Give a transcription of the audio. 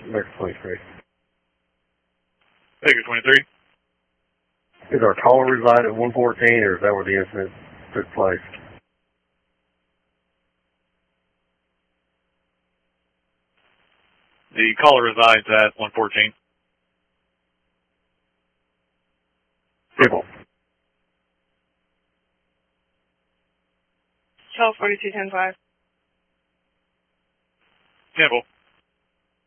Baker 23. Baker 23. Is our caller reside at 114, or is that where the incident took place? The caller resides at 114. People. 1242-10-5. Campbell.